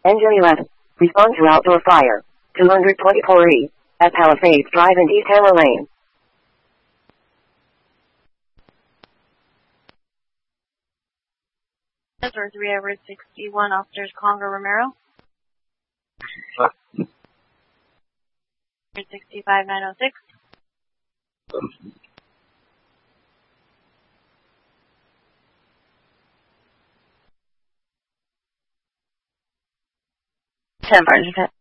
Engine 11. Respond to outdoor fire. 224E. At Palisades Drive in East Hammer Lane. Or 3 over 61, officers Congo Romero. 65906. Ten Sergeant.